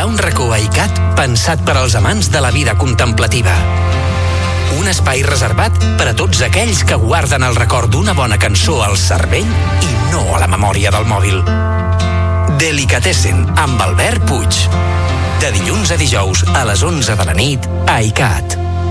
un racó a ICAT pensat per als amants de la vida contemplativa. Un espai reservat per a tots aquells que guarden el record d'una bona cançó al cervell i no a la memòria del mòbil. Delicatessen, amb Albert Puig. De dilluns a dijous a les 11 de la nit a ICAT.